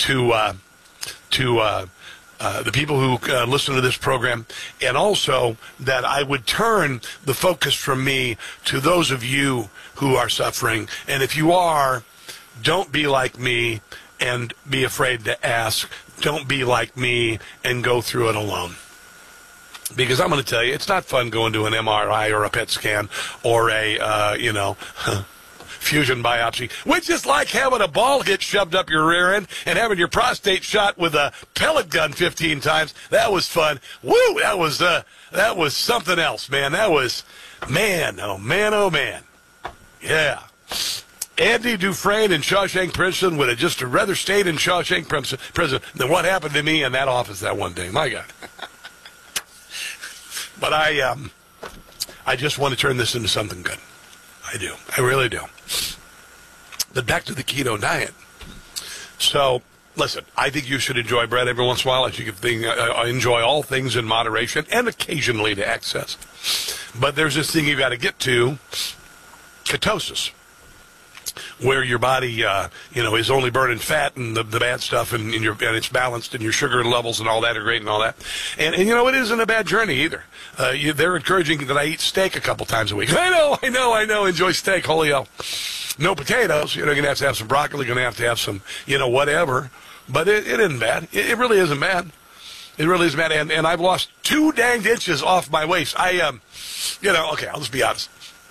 to the people who listen to this program, and also that I would turn the focus from me to those of you who are suffering. And if you are, don't be like me and be afraid to ask. Don't be like me and go through it alone. Because I'm going to tell you, it's not fun going to an MRI or a PET scan or a, fusion biopsy, which is like having a ball get shoved up your rear end and having your prostate shot with a pellet gun 15 times. That was fun. Woo! That was something else, man. That was, man, oh man. Yeah. Andy Dufresne in Shawshank Prison would have just rather stayed in Shawshank Prison than what happened to me in that office that one day. My God. But I just want to turn this into something good. I do. I really do. But back to the keto diet. So, listen, I think you should enjoy bread every once in a while. I think enjoy all things in moderation and occasionally to excess. But there's this thing you got to get to, ketosis, where your body, is only burning fat and the bad stuff, and it's balanced, and your sugar levels and all that are great and all that. And it isn't a bad journey either. They're encouraging that I eat steak a couple times a week. I know. Enjoy steak. Holy hell. No potatoes. You're going to have some broccoli. You're going to have some, whatever. But it isn't bad. It really isn't bad. It really isn't bad. And I've lost 2 danged inches off my waist. Okay, I'll just be honest.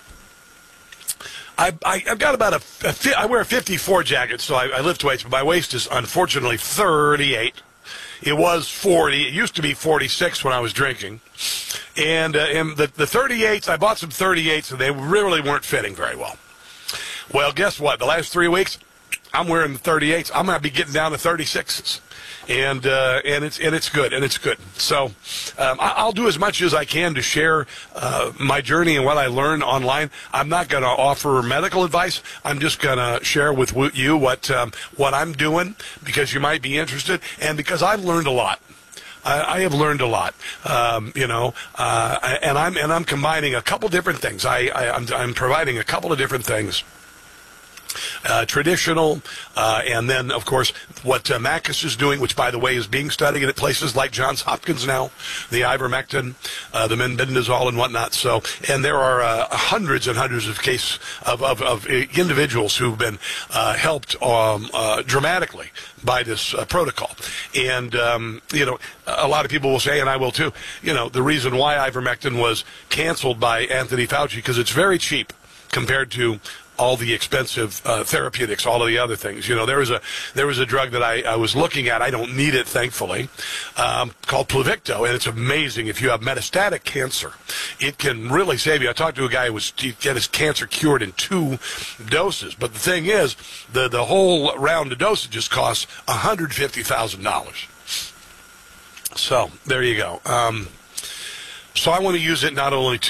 I've got about I wear a 54 jacket, so I lift weights, but my waist is unfortunately 38. It was 40. It used to be 46 when I was drinking. And the 38s, I bought some 38s, and they really weren't fitting very well. Well, guess what? The last 3 weeks, I'm wearing the 38s. I'm going to be getting down to 36s. And it's good. So I'll do as much as I can to share my journey and what I learned online. I'm not going to offer medical advice. I'm just going to share with you what I'm doing, because you might be interested, and because I've learned a lot. I have learned a lot, and I'm combining a couple different things. I'm providing a couple of different things. Traditional, and then, of course, what Macus is doing, which, by the way, is being studied at places like Johns Hopkins now, the ivermectin, the mebendazole, and whatnot. So, and there are hundreds and hundreds of cases of individuals who've been helped dramatically by this protocol. And, a lot of people will say, and I will too, the reason why ivermectin was canceled by Anthony Fauci, because it's very cheap compared to all the expensive therapeutics, all of the other things. There was a drug that I was looking at. I don't need it, thankfully, called Pluvicto, and it's amazing. If you have metastatic cancer, it can really save you. I talked to a guy who get his cancer cured in 2 doses, but the thing is, the whole round of dosages costs $150,000. So there you go. So I want to use it not only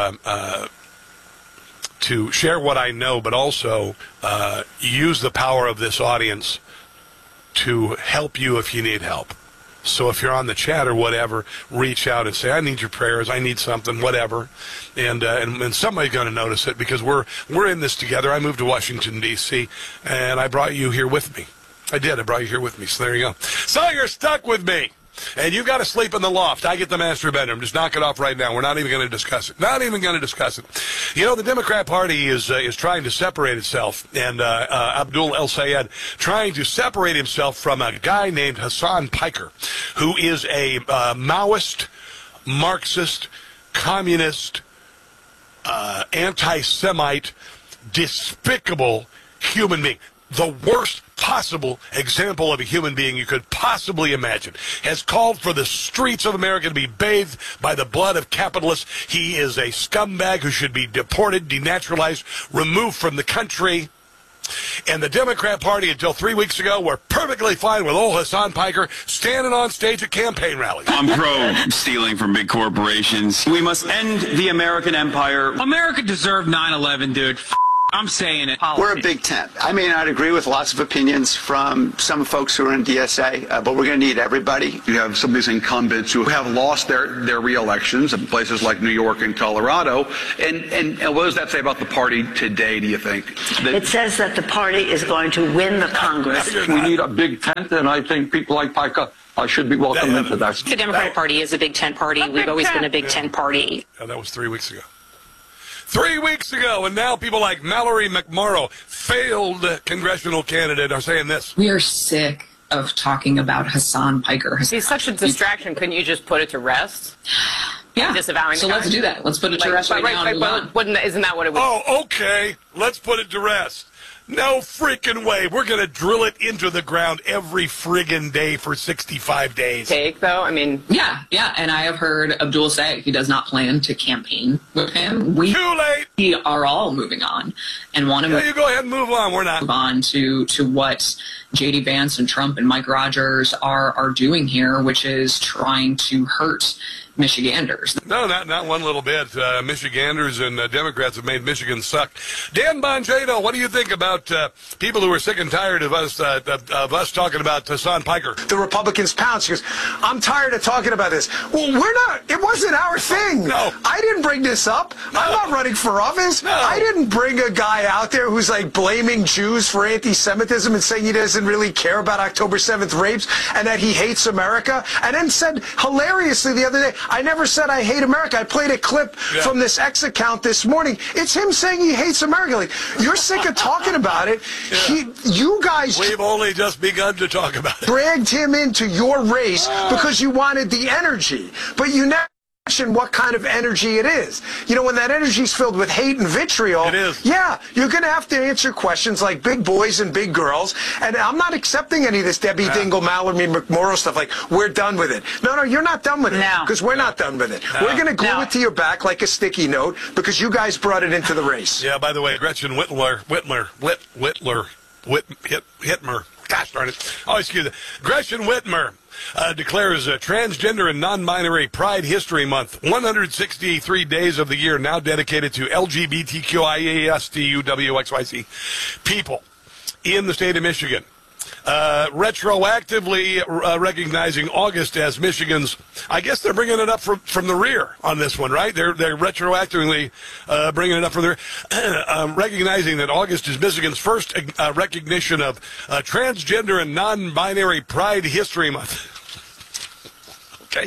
to share what I know, but also use the power of this audience to help you if you need help. So if you're on the chat or whatever, reach out and say, I need your prayers, I need something, whatever. And somebody's going to notice it, because we're in this together. I moved to Washington, D.C., and I brought you here with me. I brought you here with me, so there you go. So you're stuck with me. And you've got to sleep in the loft. I get the master bedroom. Just knock it off right now. We're not even going to discuss it. The Democrat Party is trying to separate itself, and Abdul El Sayed trying to separate himself from a guy named Hassan Piker, who is a Maoist, Marxist, communist, anti-Semite, despicable human being. The worst possible example of a human being you could possibly imagine, has called for the streets of America to be bathed by the blood of capitalists. He is a scumbag who should be deported, denaturalized, removed from the country. And the Democrat Party, until 3 weeks ago, were perfectly fine with old Hassan Piker standing on stage at campaign rallies. I'm pro stealing from big corporations. We must end the American empire. America deserved 9/11, dude. I'm saying it. We're a big tent. I may not agree with lots of opinions from some folks who are in DSA, but we're going to need everybody. You have some of these incumbents who have lost their re-elections in places like New York and Colorado. And what does that say about the party today, do you think? It says that the party is going to win the Congress. We need a big tent, and I think people like Pica should be welcomed into that. The Democratic Party is a big tent party. We've always been a big tent party. Yeah, that was 3 weeks ago. 3 weeks ago, and now people like Mallory McMorrow, failed congressional candidate, are saying this. We are sick of talking about Hassan Piker. He's such a distraction. Couldn't you just put it to rest? Yeah. Disavowing so let's do that. Let's put it to rest right now. Isn't that what it was? Oh, okay. Let's put it to rest. No freaking way. We're going to drill it into the ground every friggin' day for 65 days. Take, though? I mean... Yeah. And I have heard Abdul say he does not plan to campaign with him. Too late. We are all moving on and want to move. You go ahead and move on. We're not. Move on to what J.D. Vance and Trump and Mike Rogers are doing here, which is trying to hurt Michiganders. No, not one little bit. Michiganders and Democrats have made Michigan suck. Dan Bongino, what do you think about people who are sick and tired of us talking about Hassan Piker? The Republicans pounce. She goes, I'm tired of talking about this. Well, it wasn't our thing. No. I didn't bring this up. No. I'm not running for office. No. I didn't bring a guy out there who's like blaming Jews for anti-Semitism and saying he doesn't really care about October 7th rapes and that he hates America. And then said hilariously the other day, I never said I hate America. I played a clip from this X account this morning. It's him saying he hates America. Like, you're sick of talking about it. Yeah. You guys... We've only just begun to talk about it. Dragged him into your race because you wanted the energy. But you never mentioned what kind of energy it is. You know, when that energy is filled with hate and vitriol... It is. Yeah, you're going to have to answer questions like big boys and big girls. And I'm not accepting any of this Debbie Dingle, Mallory McMorrow stuff like, we're done with it. No, you're not done with it. Because we're not done with it. We're going to glue it to your back like a sticky note because you guys brought it into the race. Yeah, by the way, Gretchen Whitmer. Gosh darn it. Oh, excuse me. Gretchen Whitmer declares transgender and non-binary Pride History Month. 163 days of the year now dedicated to LGBTQIASTUWXYZ people in the state of Michigan. Retroactively recognizing August as Michigan's, I guess they're bringing it up from the rear on this one, right? They're retroactively bringing it up from the rear, recognizing that August is Michigan's first recognition of transgender and non-binary Pride History Month. Okay.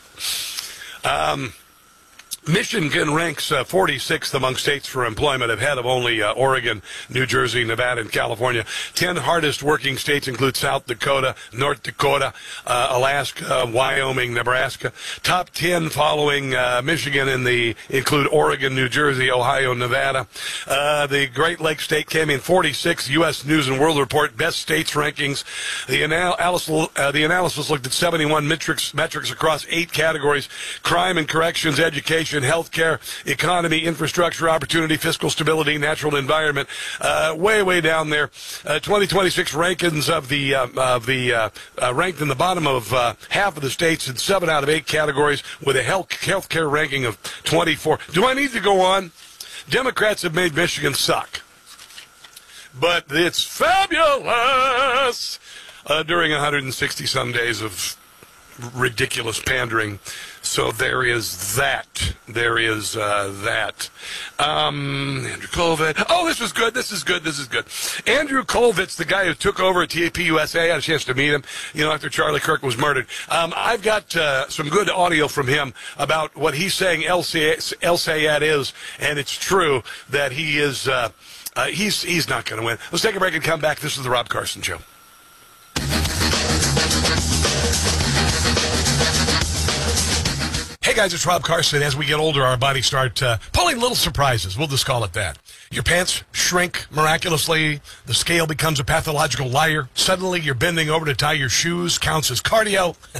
Michigan ranks 46th among states for employment, ahead of only Oregon, New Jersey, Nevada, and California. 10 hardest working states include South Dakota, North Dakota, Alaska, Wyoming, Nebraska. Top 10 following Michigan include Oregon, New Jersey, Ohio, Nevada. The Great Lakes state came in 46th. U.S. News and World Report best states rankings. The analysis looked at 71 metrics across 8 categories: crime and corrections, education, healthcare, economy, infrastructure, opportunity, fiscal stability, natural environment, way down there. 2026 rankings of the ranked in the bottom of half of the states in 7 out of 8 categories, with a healthcare ranking of 24. Do I need to go on? Democrats have made Michigan suck, but it's fabulous during 160 some days of ridiculous pandering. So there is that. Andrew Colvitz. Oh, this is good. Andrew Colvitz, the guy who took over at TPUSA, I had a chance to meet him, after Charlie Kirk was murdered. I've got some good audio from him about what he's saying El Sayed is, and it's true that he is, he's not going to win. Let's take a break and come back. This is the Rob Carson Show. Hey guys, it's Rob Carson. As we get older, our bodies start pulling little surprises. We'll just call it that. Your pants shrink miraculously. The scale becomes a pathological liar. Suddenly, you're bending over to tie your shoes. Counts as cardio.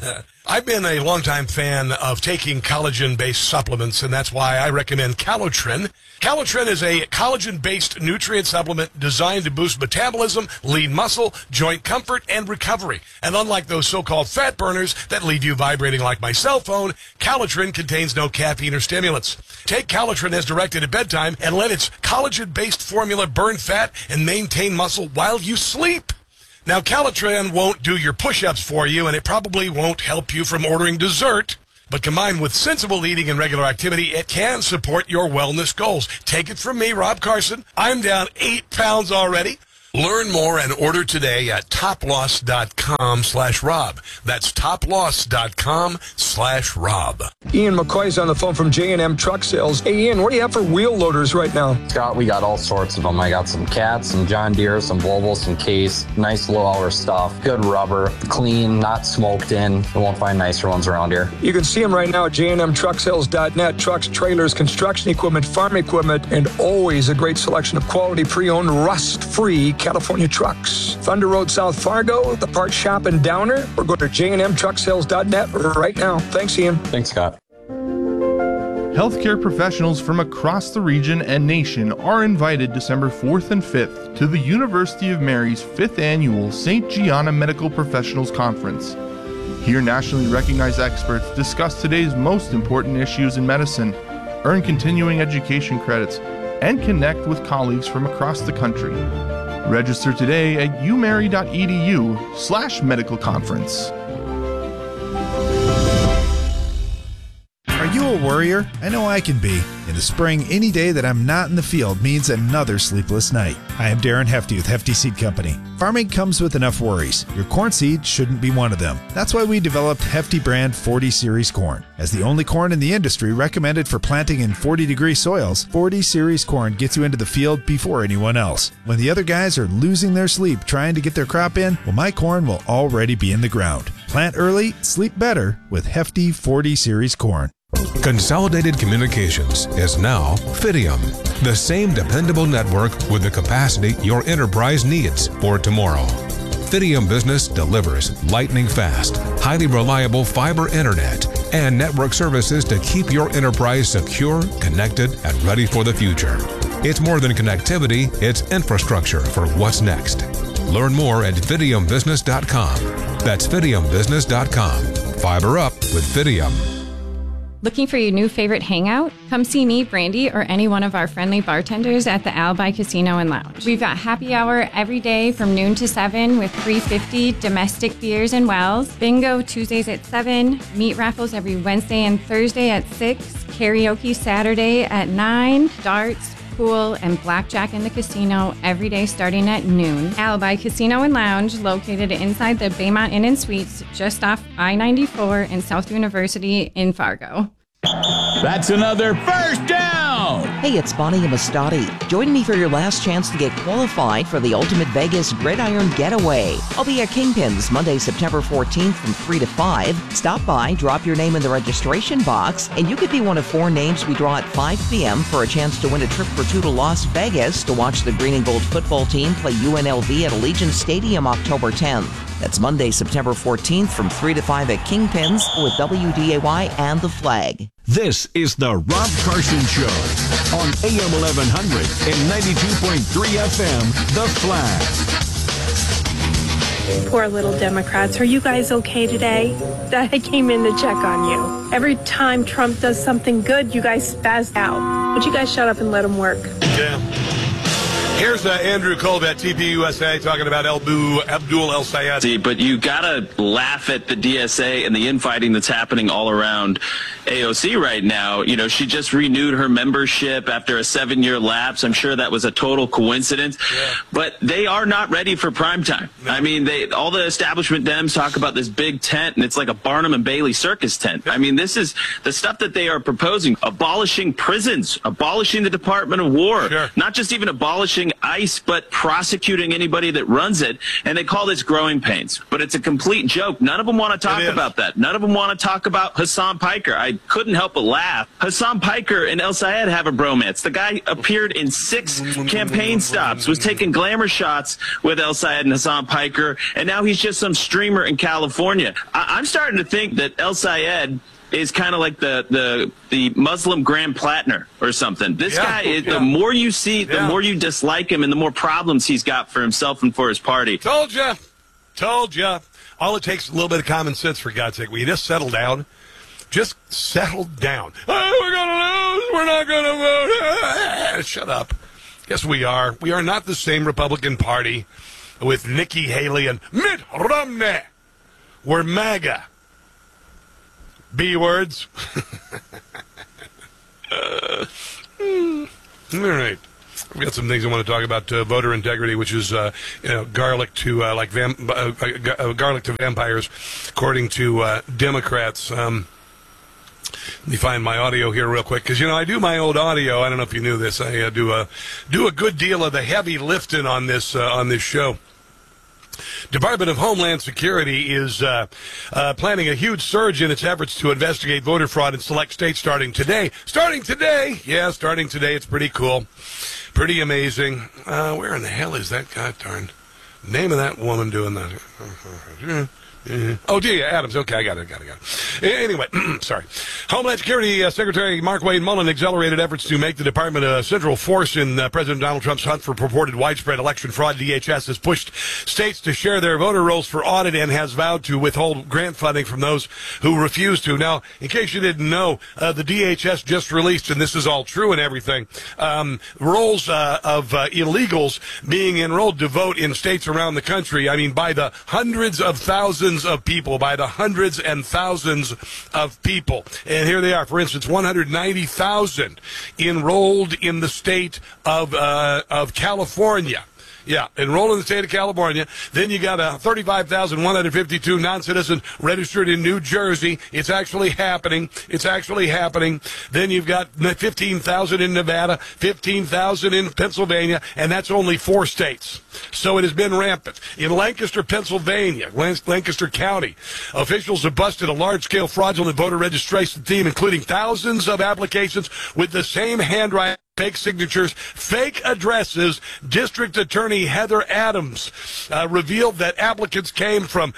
I've been a longtime fan of taking collagen-based supplements, and that's why I recommend Calotren. Calotren is a collagen-based nutrient supplement designed to boost metabolism, lean muscle, joint comfort, and recovery. And unlike those so-called fat burners that leave you vibrating like my cell phone, Calotren contains no caffeine or stimulants. Take Calotren as directed at bedtime and let its collagen-based formula burn fat and maintain muscle while you sleep. Now, Calotren won't do your push-ups for you, and it probably won't help you from ordering dessert. But combined with sensible eating and regular activity, it can support your wellness goals. Take it from me, Rob Carson. I'm down 8 pounds already. Learn more and order today at toploss.com/Rob. That's toploss.com/Rob. Ian McCoy's on the phone from J&M Truck Sales. Hey, Ian, what do you have for wheel loaders right now? Scott, we got all sorts of them. I got some Cats, some John Deere, some Volvo, some Case. Nice low-hour stuff. Good rubber. Clean, not smoked in. You won't find nicer ones around here. You can see them right now at jmtrucksales.net. Trucks, trailers, construction equipment, farm equipment, and always a great selection of quality pre-owned, rust-free California trucks. Thunder Road, South Fargo, the parts shop in Downer, or go to jmtrucksales.net right now. Thanks, Ian. Thanks, Scott. Healthcare professionals from across the region and nation are invited December 4th and 5th to the University of Mary's 5th Annual St. Gianna Medical Professionals Conference. Here, nationally recognized experts discuss today's most important issues in medicine, earn continuing education credits, and connect with colleagues from across the country. Register today at umary.edu/medical conference. Are you a worrier? I know I can be. In the spring, any day that I'm not in the field means another sleepless night. I am Darren Hefty with Hefty Seed Company. Farming comes with enough worries. Your corn seed shouldn't be one of them. That's why we developed Hefty brand 40 Series corn. As the only corn in the industry recommended for planting in 40-degree soils, 40 Series corn gets you into the field before anyone else. When the other guys are losing their sleep trying to get their crop in, well, my corn will already be in the ground. Plant early, sleep better with Hefty 40 Series corn. Consolidated Communications is now Fidium, the same dependable network with the capacity your enterprise needs for tomorrow. Fidium Business delivers lightning fast, highly reliable fiber internet and network services to keep your enterprise secure, connected, and ready for the future. It's more than connectivity, it's infrastructure for what's next. Learn more at fidiumbusiness.com. That's fidiumbusiness.com. Fiber up with Fidium. Looking for your new favorite hangout? Come see me, Brandy, or any one of our friendly bartenders at the Alibi Casino and Lounge. We've got happy hour every day from noon to 7 with $3.50 domestic beers and wells. Bingo Tuesdays at 7. Meat raffles every Wednesday and Thursday at 6. Karaoke Saturday at 9. Darts, pool, and blackjack in the casino every day starting at noon. Alibi Casino and Lounge, located inside the Baymont Inn and Suites, just off I-94 in South University in Fargo. That's another first down! Hey, it's Bonnie Amistadi. Join me for your last chance to get qualified for the Ultimate Vegas Gridiron Getaway. I'll be at Kingpins Monday, September 14th from 3 to 5. Stop by, drop your name in the registration box, and you could be one of 4 names we draw at 5 p.m. for a chance to win a trip for 2 to Las Vegas to watch the Green and Gold football team play UNLV at Allegiant Stadium October 10th. That's Monday, September 14th from 3 to 5 at Kingpins with WDAY and The Flag. This is the Rob Carson Show on AM 1100 and 92.3 FM, The Flag. Poor little Democrats. Are you guys okay today? I came in to check on you. Every time Trump does something good, you guys spaz out. Would you guys shut up and let him work? Yeah. Here's Andrew Kolb at TPUSA talking about Abdul El Sayed. But you gotta laugh at the DSA and the infighting that's happening all around AOC right now. You know, she just renewed her membership after a 7-year lapse. I'm sure that was a total coincidence. Yeah. But they are not ready for prime time. No. I mean, all the establishment Dems talk about this big tent, and it's like a Barnum and Bailey circus tent. Yeah. I mean, this is the stuff that they are proposing. Abolishing prisons, abolishing the Department of War, not just even abolishing having ICE but prosecuting anybody that runs it, and they call this growing pains. But it's a complete joke. None of them want to talk about that. None of them want to talk about Hassan Piker. I couldn't help but laugh. Hassan Piker and El Sayed have a bromance. The guy appeared in 6 campaign stops, was taking glamour shots with El Sayed and Hassan Piker, and now he's just some streamer in California. I'm starting to think that El Sayed is kind of like the Muslim Graham Plattner or something. This guy, is, the more you see, the more you dislike him, and the more problems he's got for himself and for his party. Told you. All it takes is a little bit of common sense, for God's sake. Will you just settle down? Just settle down. Oh, we're going to lose. We're not going to vote. Shut up. Yes, we are. We are not the same Republican Party with Nikki Haley and Mitt Romney. We're MAGA. B words. All right. We've got some things I want to talk about. Voter integrity, which is garlic to garlic to vampires, according to Democrats. Let me find my audio here real quick, because I do my old audio. I don't know if you knew this. I do a good deal of the heavy lifting on this show. Department of Homeland Security is planning a huge surge in its efforts to investigate voter fraud in select states starting today. Starting today. It's pretty cool. Pretty amazing. Where in the hell is that god-darn name of that woman doing that? Oh, Delia Adams. Okay, I got it. Anyway, sorry. Homeland Security Secretary Mark Wayne Mullen accelerated efforts to make the department a central force in President Donald Trump's hunt for purported widespread election fraud. DHS has pushed states to share their voter rolls for audit and has vowed to withhold grant funding from those who refuse to. Now, in case you didn't know, the DHS just released, and this is all true and everything, rolls of illegals being enrolled to vote in states around the country. I mean, by the hundreds of thousands of people, by the hundreds and thousands of people. And here they are. For instance, 190,000 enrolled in the state of California. Yeah, enrolled in the state of California. Then you got 35,152 non-citizen registered in New Jersey. It's actually happening. Then you've got 15,000 in Nevada, 15,000 in Pennsylvania, and that's only 4 states. So it has been rampant. In Lancaster, Pennsylvania, Lancaster County, officials have busted a large-scale fraudulent voter registration team, including thousands of applications with the same handwriting, fake signatures, fake addresses. District Attorney Heather Adams revealed that applicants came from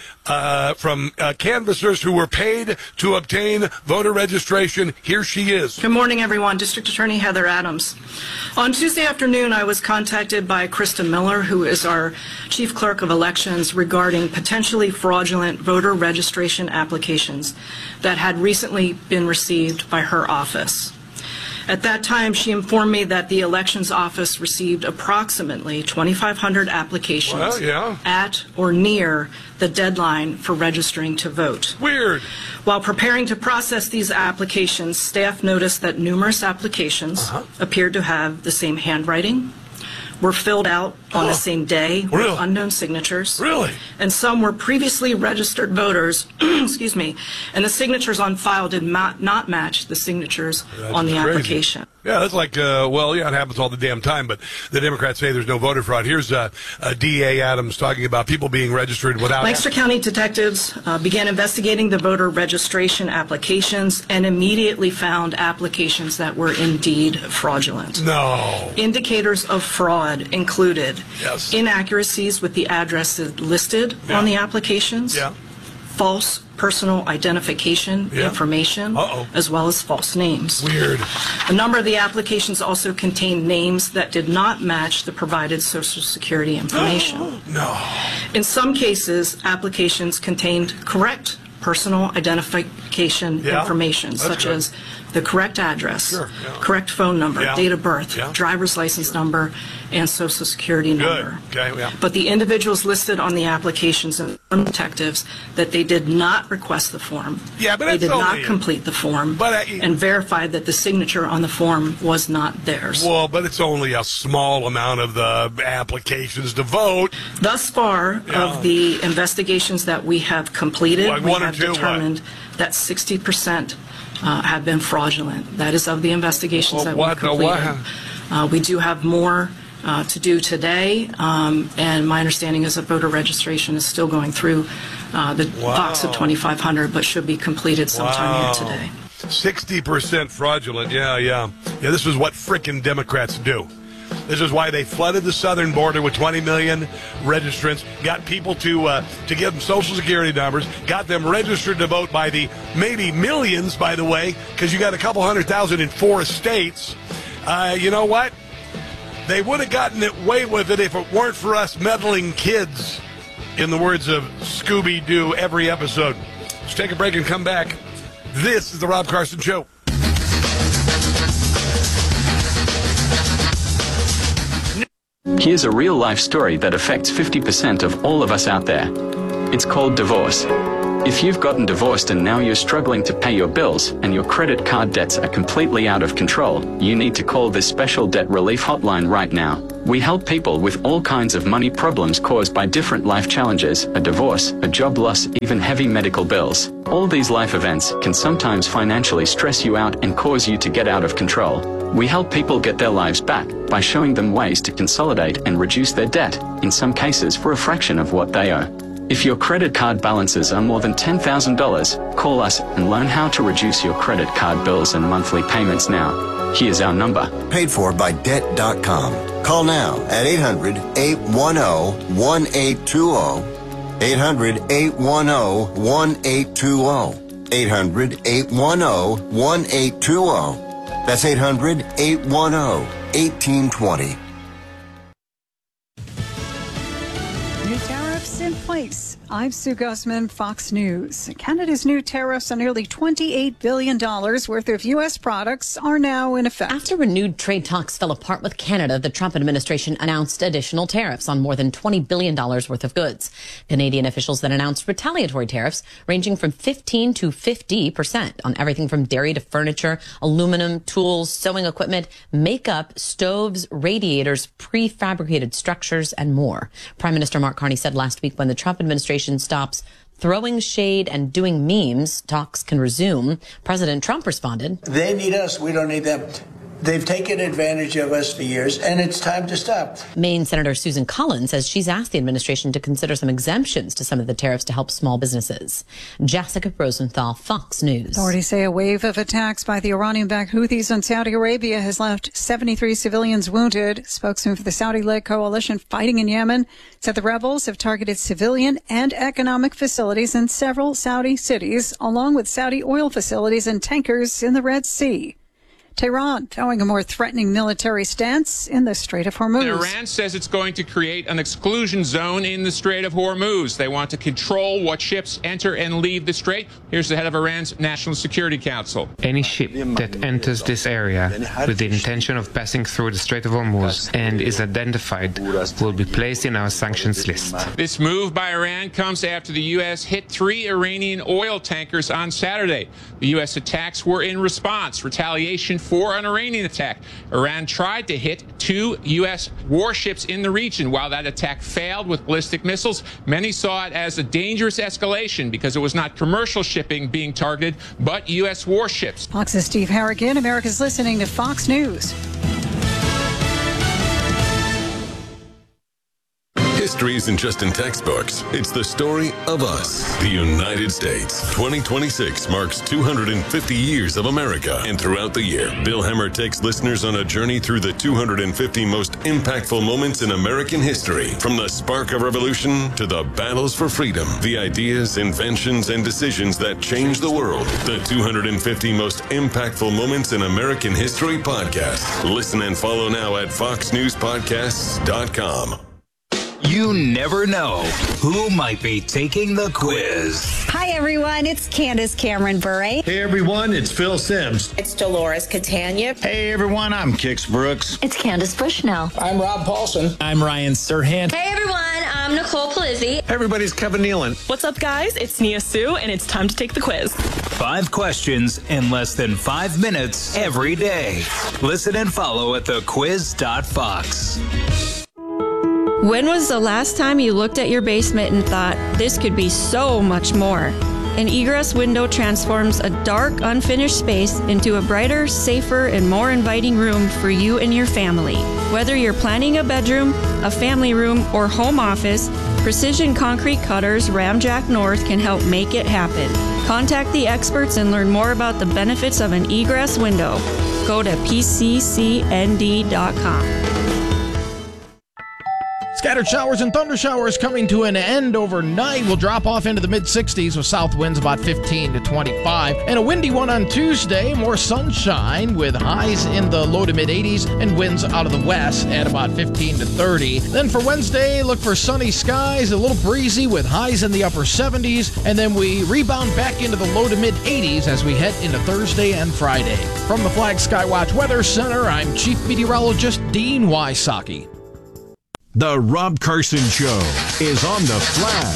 canvassers who were paid to obtain voter registration. Here she is. Good morning, everyone. District Attorney Heather Adams. On Tuesday afternoon, I was contacted by Krista Miller, who is our Chief Clerk of Elections, regarding potentially fraudulent voter registration applications that had recently been received by her office. At that time, she informed me that the Elections Office received approximately 2,500 applications at or near the deadline for registering to vote. Weird. While preparing to process these applications, staff noticed that numerous applications appeared to have the same handwriting, were filled out on the same day with unknown signatures. Really? And some were previously registered voters, excuse me, and the signatures on file did not match the signatures on the application. Yeah, that's like, it happens all the damn time, but the Democrats say there's no voter fraud. Here's DA Adams talking about people being registered without... Lancaster County detectives began investigating the voter registration applications and immediately found applications that were indeed fraudulent. No. Indicators of fraud included inaccuracies with the addresses listed on the applications, false personal identification information, as well as false names. Weird. A number of the applications also contained names that did not match the provided Social Security information. No. In some cases, applications contained correct personal identification information, such as the correct address, correct phone number, date of birth, driver's license number, and Social Security number. But the individuals listed on the applications informed detectives that they did not request the form. They did not complete the form and verified that the signature on the form was not theirs. Well, but it's only a small amount of the applications to vote. Thus far, of the investigations that we have completed, we have determined that 60% have been fraudulent. That is of the investigations that we've completed. We do have more to do today, and my understanding is that voter registration is still going through the box of 2,500, but should be completed sometime here today. 60% fraudulent. Yeah, this is what frickin' Democrats do. This is why they flooded the southern border with 20 million registrants, got people to give them Social Security numbers, got them registered to vote by the maybe millions, by the way, because you got a couple 100,000 in 4 states. You know what? They would have gotten away with it if it weren't for us meddling kids, in the words of Scooby-Doo every episode. Let's take a break and come back. This is The Rob Carson Show. Here's a real-life story that affects 50% of all of us out there. It's called divorce. If you've gotten divorced and now you're struggling to pay your bills and your credit card debts are completely out of control, you need to call this special debt relief hotline right now. We help people with all kinds of money problems caused by different life challenges, a divorce, a job loss, even heavy medical bills. All these life events can sometimes financially stress you out and cause you to get out of control. We help people get their lives back by showing them ways to consolidate and reduce their debt, in some cases for a fraction of what they owe. If your credit card balances are more than $10,000, call us and learn how to reduce your credit card bills and monthly payments now. Here's our number. Paid for by Debt.com. Call now at 800-810-1820. 800-810-1820. 800-810-1820. That's 800-810-1820. New tariffs in place. I'm Sue Guzman, Fox News. Canada's new tariffs on nearly $28 billion worth of U.S. products are now in effect. After renewed trade talks fell apart with Canada, the Trump administration announced additional tariffs on more than $20 billion worth of goods. Canadian officials then announced retaliatory tariffs ranging from 15 to 50% on everything from dairy to furniture, aluminum, tools, sewing equipment, makeup, stoves, radiators, prefabricated structures, and more. Prime Minister Mark Carney said last week when the Trump administration stops throwing shade and doing memes, talks can resume. President Trump responded, "They need us, we don't need them. They've taken advantage of us for years, and it's time to stop." Maine Senator Susan Collins says she's asked the administration to consider some exemptions to some of the tariffs to help small businesses. Jessica Rosenthal, Fox News. Authorities say a wave of attacks by the Iranian-backed Houthis in Saudi Arabia has left 73 civilians wounded. Spokesman for the Saudi-led coalition fighting in Yemen said the rebels have targeted civilian and economic facilities in several Saudi cities, along with Saudi oil facilities and tankers in the Red Sea. Tehran showing a more threatening military stance in the Strait of Hormuz. Iran says it's going to create an exclusion zone in the Strait of Hormuz. They want to control what ships enter and leave the strait. Here's the head of Iran's National Security Council. Any ship that enters this area with the intention of passing through the Strait of Hormuz and is identified will be placed in our sanctions list. This move by Iran comes after the U.S. hit 3 Iranian oil tankers on Saturday. The U.S. attacks were in response, retaliation for an Iranian attack. Iran tried to hit 2 U.S. warships in the region. While that attack failed with ballistic missiles, many saw it as a dangerous escalation because it was not commercial shipping being targeted, but U.S. warships. Fox's Steve Harrigan. America's listening to Fox News. History isn't just in textbooks. It's the story of us, the United States. 2026 marks 250 years of America. And throughout the year, Bill Hemmer takes listeners on a journey through the 250 most impactful moments in American history. From the spark of revolution to the battles for freedom, the ideas, inventions, and decisions that changed the world. The 250 most impactful moments in American history podcast. Listen and follow now at foxnewspodcasts.com. You never know who might be taking the quiz. Hi, everyone. It's Candace Cameron Bure. Hey, everyone. It's Phil Sims. It's Dolores Catania. Hey, everyone. I'm Kix Brooks. It's Candace Bushnell. I'm Rob Paulson. I'm Ryan Serhant. Hey, everyone. I'm Nicole Palizzi. Everybody's Kevin Nealon. What's up, guys? It's Nia Sue, and it's time to take the quiz. 5 questions in less than 5 minutes every day. Listen and follow at thequiz.fox. When was the last time you looked at your basement and thought, this could be so much more? An egress window transforms a dark, unfinished space into a brighter, safer, and more inviting room for you and your family. Whether you're planning a bedroom, a family room, or home office, Precision Concrete Cutters Ramjack North can help make it happen. Contact the experts and learn more about the benefits of an egress window. Go to pccnd.com. Scattered showers and thunder showers coming to an end overnight. Will drop off into the mid-60s with south winds about 15 to 25. And a windy one on Tuesday. More sunshine with highs in the low to mid-80s and winds out of the west at about 15 to 30. Then for Wednesday, look for sunny skies, a little breezy with highs in the upper 70s. And then we rebound back into the low to mid-80s as we head into Thursday and Friday. From the Flag Skywatch Weather Center, I'm Chief Meteorologist Dean Wysocki. The Rob Carson Show is on the Flag.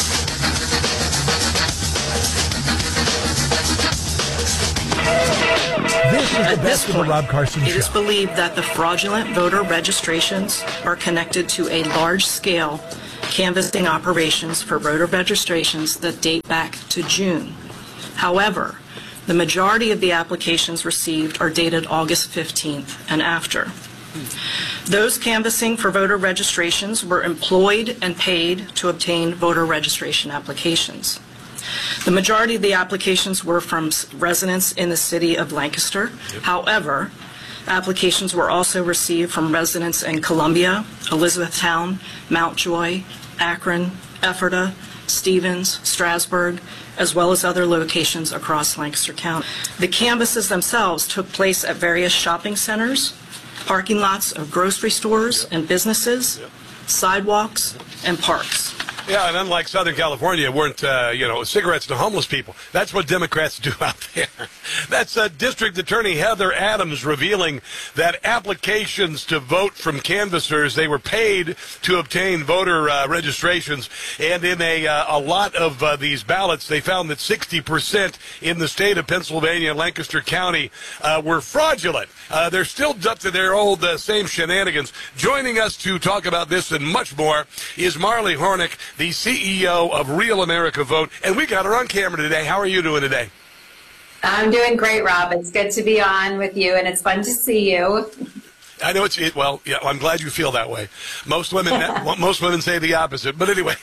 This is the best of the Rob Carson Show. It is believed that the fraudulent voter registrations are connected to a large-scale canvassing operations for voter registrations that date back to June. However, the majority of the applications received are dated August 15th and after. Those canvassing for voter registrations were employed and paid to obtain voter registration applications. The majority of the applications were from residents in the city of Lancaster. However, applications were also received from residents in Columbia, Elizabethtown, Mountjoy, Akron, Ephrata, Stevens, Strasburg, as well as other locations across Lancaster County. The canvasses themselves took place at various shopping centers, parking lots of grocery stores and businesses, sidewalks, and parks. Yeah, and unlike Southern California, weren't, cigarettes to homeless people. That's what Democrats do out there. That's District Attorney Heather Adams revealing that applications to vote from canvassers, they were paid to obtain voter registrations. And in a lot of these ballots, they found that 60% in the state of Pennsylvania and Lancaster County were fraudulent. They're still up to their old same shenanigans. Joining us to talk about this and much more is Marley Hornick, the CEO of Real America Vote, and we got her on camera today. How are you doing today? I'm doing great, Rob. It's good to be on with you, and it's fun to see you. I know I'm glad you feel that way. Most women say the opposite, but anyway.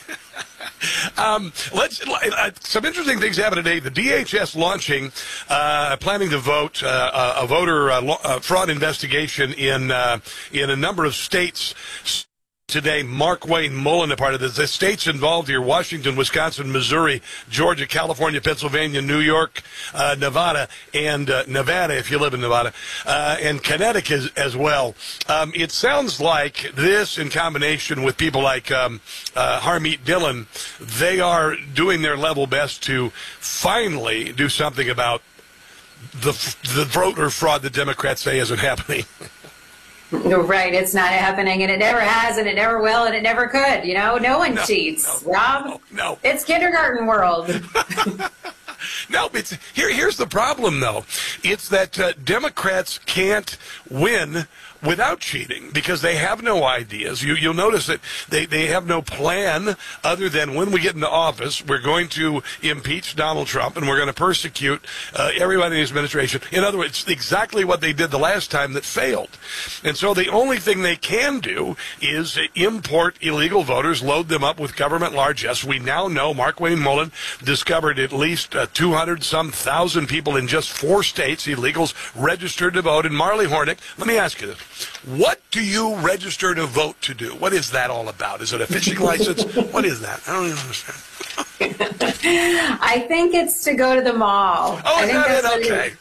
Some interesting things happen today. The DHS launching, planning to vote a voter fraud investigation in a number of states. Today, Mark Wayne Mullen, a part of this. The states involved here: Washington, Wisconsin, Missouri, Georgia, California, Pennsylvania, New York, Nevada, and Nevada, if you live in Nevada, and Connecticut as well. It sounds like this, in combination with people like Harmeet Dillon, they are doing their level best to finally do something about the voter fraud the Democrats say isn't happening. Right, it's not happening, and it never has, and it never will, and it never could. No one cheats, Rob. No. It's kindergarten world. No, here's the problem, though. It's that Democrats can't win without cheating because they have no ideas. You'll notice that they have no plan other than when we get into office, we're going to impeach Donald Trump and we're going to persecute everybody in his administration. In other words, exactly what they did the last time that failed. And so the only thing they can do is import illegal voters, load them up with government largesse. We now know Mark Wayne Mullen discovered at least 200-some thousand people in just 4 states, illegals, registered to vote. And Marley Hornick, let me ask you this. What do you register to vote to do? What is that all about? Is it a fishing license? What is that? I don't even understand. I think it's to go to the mall. Oh, is that it? Okay.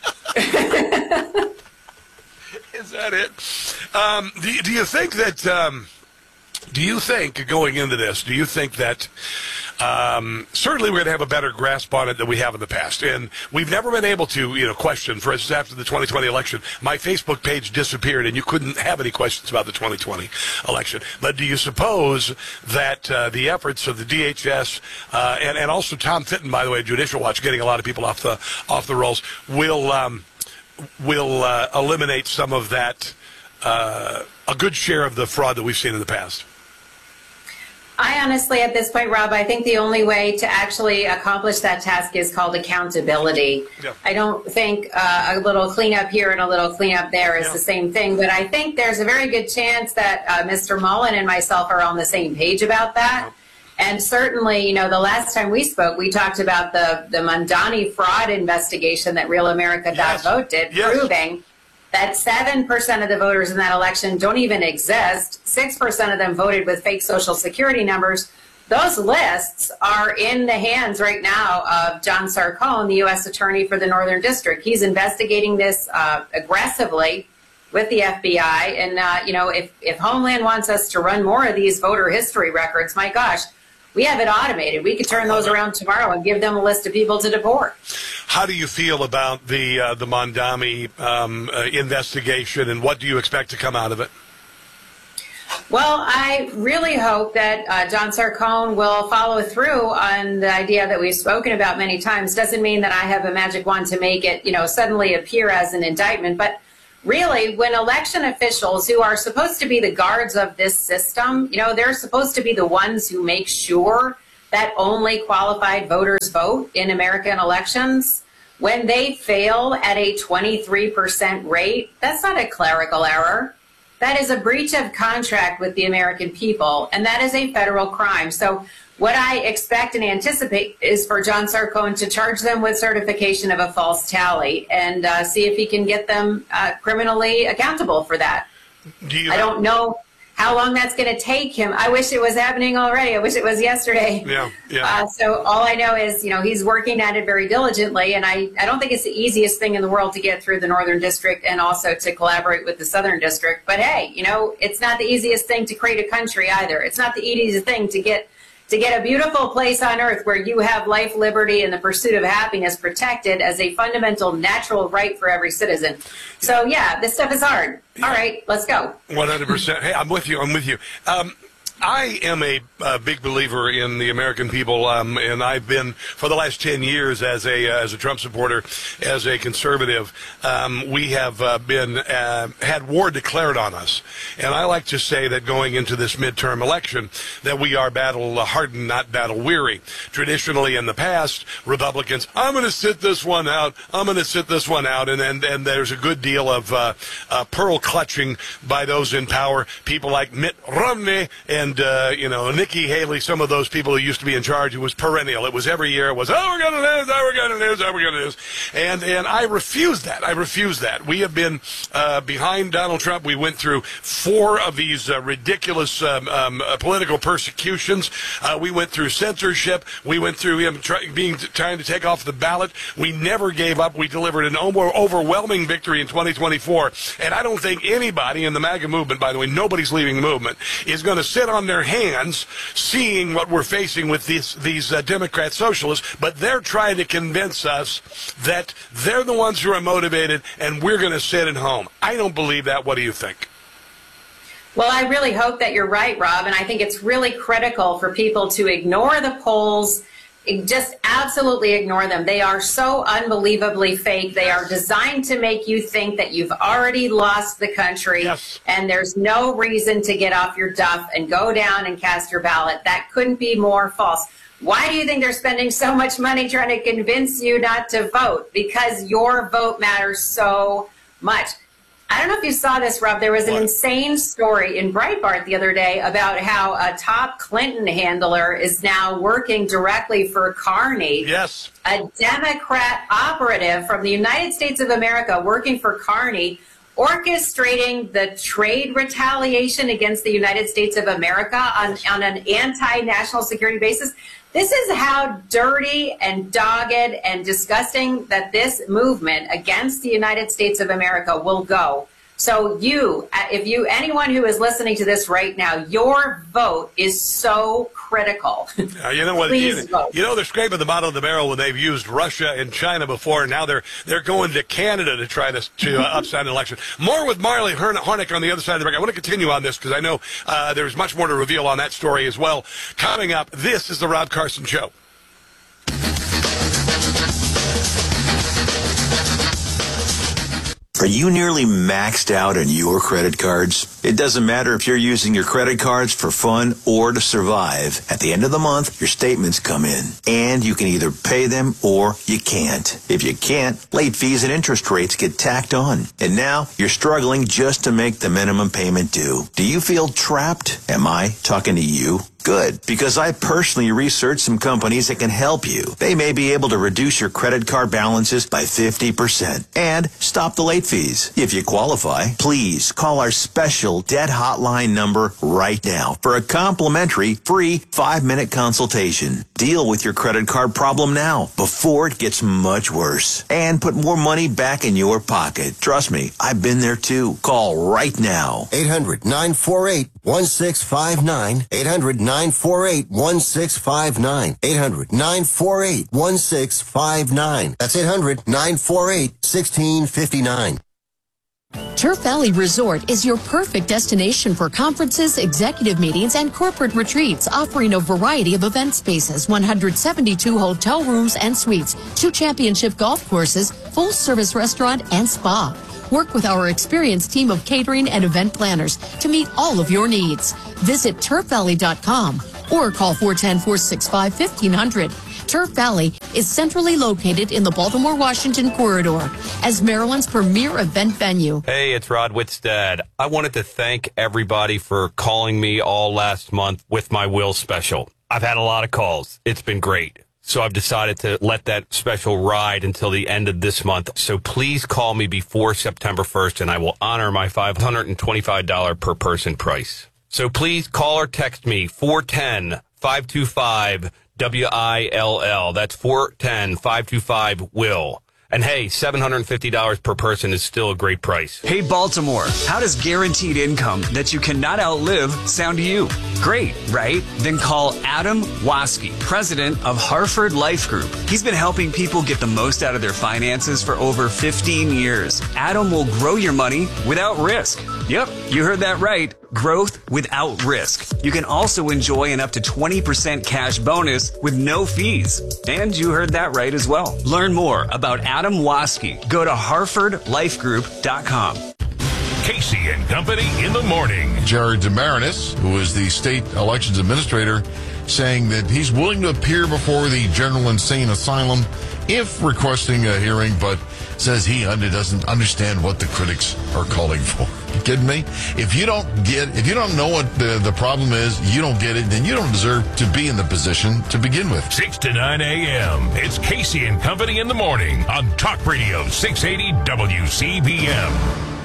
Is that it? Do you think that... Do you think, going into this, do you think that certainly we're going to have a better grasp on it than we have in the past? And we've never been able to, question. For instance, after the 2020 election, my Facebook page disappeared, and you couldn't have any questions about the 2020 election. But do you suppose that the efforts of the DHS and also Tom Fitton, by the way, Judicial Watch, getting a lot of people off the rolls, will eliminate some of that, a good share of the fraud that we've seen in the past? I honestly, at this point, Rob, I think the only way to actually accomplish that task is called accountability. Yeah. I don't think a little cleanup here and a little cleanup there is the same thing, but I think there's a very good chance that Mr. Mullen and myself are on the same page about that. And certainly, the last time we spoke, we talked about the Mamdani fraud investigation that RealAmerica.vote did, proving that 7% of the voters in that election don't even exist. 6% of them voted with fake Social Security numbers. Those lists are in the hands right now of John Sarcone, the U.S. Attorney for the Northern District. He's investigating this aggressively with the FBI. And, if Homeland wants us to run more of these voter history records, my gosh, we have it automated. We could turn those around tomorrow and give them a list of people to deport. How do you feel about the Mamdani investigation, and what do you expect to come out of it? Well, I really hope that John Sarcone will follow through on the idea that we've spoken about many times. Doesn't mean that I have a magic wand to make it, suddenly appear as an indictment, but really, when election officials who are supposed to be the guards of this system, they're supposed to be the ones who make sure that only qualified voters vote in American elections, when they fail at a 23% rate, that's not a clerical error. That is a breach of contract with the American people, and that is a federal crime. So what I expect and anticipate is for John Sarcone to charge them with certification of a false tally and see if he can get them criminally accountable for that. I don't know how long that's going to take him. I wish it was happening already. I wish it was yesterday. So all I know is, he's working at it very diligently, and I don't think it's the easiest thing in the world to get through the Northern District and also to collaborate with the Southern District. But hey, it's not the easiest thing to create a country either. It's not the easiest thing to get a beautiful place on earth where you have life, liberty, and the pursuit of happiness protected as a fundamental natural right for every citizen. So, this stuff is hard. All right, let's go. 100%. Hey, I'm with you. I am a big believer in the American people, and I've been for the last 10 years as a Trump supporter, as a conservative. We have had war declared on us, and I like to say that going into this midterm election, that we are battle hardened, not battle weary. Traditionally, in the past, Republicans, I'm going to sit this one out. I'm going to sit this one out, and there's a good deal of pearl clutching by those in power, people like Mitt Romney and Nikki Haley, some of those people who used to be in charge. It was perennial. It was every year. It was, we're going to lose, we're going to lose, we're going to lose. And I refuse that. We have been behind Donald Trump. We went through 4 of these ridiculous political persecutions. We went through censorship. We went through him trying to take off the ballot. We never gave up. We delivered an overwhelming victory in 2024. And I don't think anybody in the MAGA movement, by the way, nobody's leaving the movement, is going to sit on their hands seeing what we're facing with these Democrat socialists, but they're trying to convince us that they're the ones who are motivated and we're going to sit at home. I don't believe that. What do you think? Well, I really hope that you're right, Rob, and I think it's really critical for people to ignore the polls. Just absolutely ignore them. They are so unbelievably fake. They are designed to make you think that you've already lost the country, and there's no reason to get off your duff and go down and cast your ballot. That couldn't be more false. Why do you think they're spending so much money trying to convince you not to vote? Because your vote matters so much. I don't know if you saw this, Rob. There was an insane story in Breitbart the other day about how a top Clinton handler is now working directly for Carney. Yes. A Democrat operative from the United States of America working for Carney, orchestrating the trade retaliation against the United States of America on an anti-national security basis. This is how dirty and dogged and disgusting that this movement against the United States of America will go. So anyone who is listening to this right now, your vote is so critical. You know what? Please vote. They're scraping the bottom of the barrel when they've used Russia and China before, and now they're going to Canada to try to upset an election. More with Marley Hornick on the other side of the break. I want to continue on this because I know there's much more to reveal on that story as well. Coming up, this is the Rob Carson Show. Are you nearly maxed out on your credit cards? It doesn't matter if you're using your credit cards for fun or to survive. At the end of the month, your statements come in, and you can either pay them or you can't. If you can't, late fees and interest rates get tacked on. And now you're struggling just to make the minimum payment due. Do you feel trapped? Am I talking to you? Good, because I personally researched some companies that can help you. They may be able to reduce your credit card balances by 50% and stop the late fees. If you qualify, please call our special debt hotline number right now for a complimentary free 5-minute consultation. Deal with your credit card problem now before it gets much worse and put more money back in your pocket. Trust me, I've been there too. Call right now. 800-948-1659. 800-948-1659. 800-948-1659. That's 800-948-1659. Turf Valley Resort is your perfect destination for conferences, executive meetings, and corporate retreats, offering a variety of event spaces, 172 hotel rooms and suites, 2 championship golf courses, full-service restaurant, and spa. Work with our experienced team of catering and event planners to meet all of your needs. Visit turfvalley.com or call 410-465-1500. Turf Valley is centrally located in the Baltimore-Washington corridor as Maryland's premier event venue. Hey, it's Rod Whitstad. I wanted to thank everybody for calling me all last month with my will special. I've had a lot of calls. It's been great. So I've decided to let that special ride until the end of this month. So please call me before September 1st, and I will honor my $525 per person price. So please call or text me 410-525-WILL. That's 410-525-WILL. And hey, $750 per person is still a great price. Hey, Baltimore, how does guaranteed income that you cannot outlive sound to you? Great, right? Then call Adam Waske, president of Hartford Life Group. He's been helping people get the most out of their finances for over 15 years. Adam will grow your money without risk. Yep, you heard that right. Growth without risk. You can also enjoy an up to 20% cash bonus with no fees. And you heard that right as well. Learn more about Adam Waske. Go to HartfordLifeGroup.com. Casey and Company in the morning. Jared Demarinis, who is the state elections administrator, saying that he's willing to appear before the General Insane Asylum if requesting a hearing, but says he doesn't understand what the critics are calling for. You kidding me? If you don't know what the problem is, you don't get it, then you don't deserve to be in the position to begin with. 6 to 9 a.m. It's Casey and Company in the morning on Talk Radio 680 WCBM.